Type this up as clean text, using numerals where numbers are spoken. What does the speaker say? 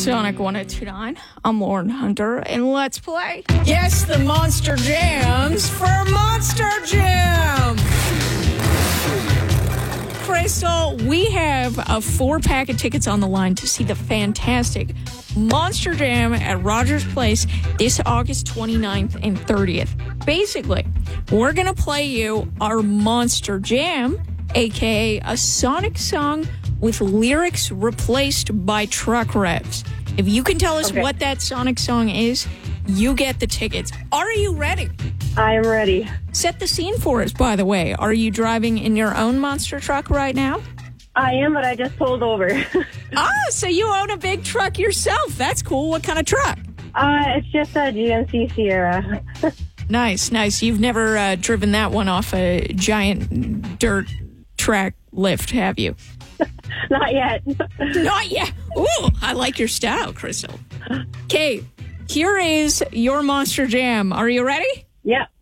Sonic 102.9. I'm Lauren Hunter, and let's play. Yes, the Monster Jams for Monster Jam. Crystal, we have a 4-pack of tickets on the line to see the fantastic Monster Jam at Rogers Place this August 29th and 30th. Basically, we're going to play you our Monster Jam, a.k.a. a Sonic song with lyrics replaced by truck revs. If you can tell us what that Sonic song is, you get the tickets. Are you ready? I am ready. Set the scene for us, by the way. Are you driving in your own monster truck right now? I am, but I just pulled over. So you own a big truck yourself. That's cool. What kind of truck? It's just a GMC Sierra. Nice. You've never driven that one off a giant dirt track lift, have you? Not yet. Not yet. Ooh, I like your style, Crystal. Okay, here is your Monster Jam. Are you ready? Yep.